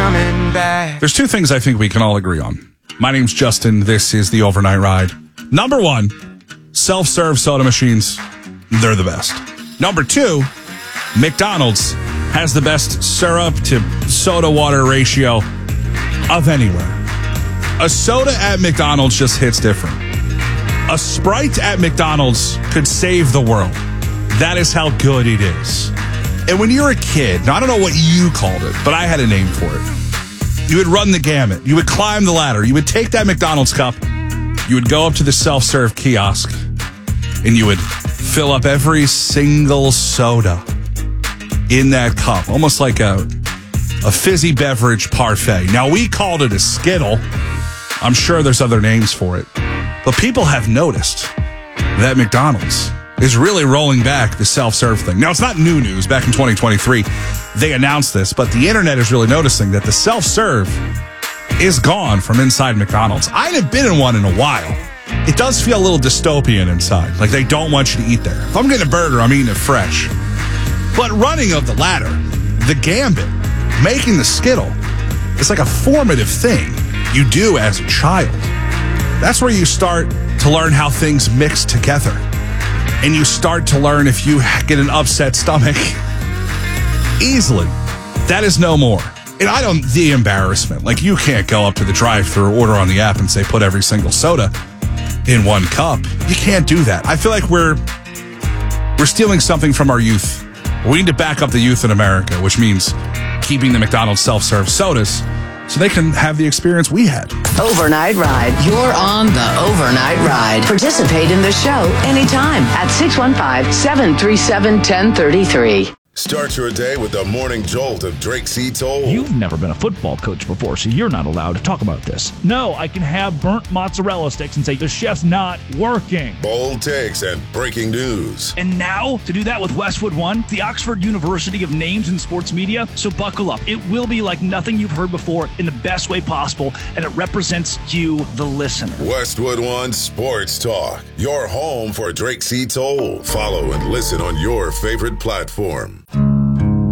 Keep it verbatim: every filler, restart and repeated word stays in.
coming back. There's two things I think we can all agree on. My name's Justin. This is the Overnight Ride. Number one, self-serve soda machines. They're the best. Number two, McDonald's has the best syrup to soda water ratio of anywhere. A soda at McDonald's just hits different. A Sprite at McDonald's could save the world. That is how good it is. And when you're a kid, now I don't know what you called it, but I had a name for it. You would run the gamut. You would climb the ladder. You would take that McDonald's cup. You would go up to the self-serve kiosk and you would fill up every single soda in that cup, almost like a, a fizzy beverage parfait. Now, we called it a Skittle. I'm sure there's other names for it. But people have noticed that McDonald's is really rolling back the self-serve thing. Now, it's not new news. Back in twenty twenty-three, they announced this, but the internet is really noticing that the self-serve is gone from inside McDonald's. I haven't been in one in a while. It does feel a little dystopian inside, like they don't want you to eat there. If I'm getting a burger, I'm eating it fresh. But running of the ladder, the gambit, making the Skittle, it's like a formative thing you do as a child. That's where you start to learn how things mix together. And you start to learn if you get an upset stomach easily. That is no more. And I don't, the embarrassment. Like, you can't go up to the drive-thru, order on the app, and say, put every single soda in one cup. You can't do that. I feel like we're we're stealing something from our youth. We need to back up the youth in America, which means keeping the McDonald's self-serve sodas so they can have the experience we had. Overnight Ride. You're on the Overnight Ride. Participate in the show anytime at six one five, seven three seven, one zero three three. Start your day with the morning jolt of Drake C. Toll. You've never been a football coach before, so you're not allowed to talk about this. No, I can have burnt mozzarella sticks and say, the chef's not working. Bold takes and breaking news. And now, to do that with Westwood One, the Oxford University of Names in Sports Media. So buckle up. It will be like nothing you've heard before in the best way possible, and it represents you, the listener. Westwood One Sports Talk, your home for Drake C. Toll. Follow and listen on your favorite platform.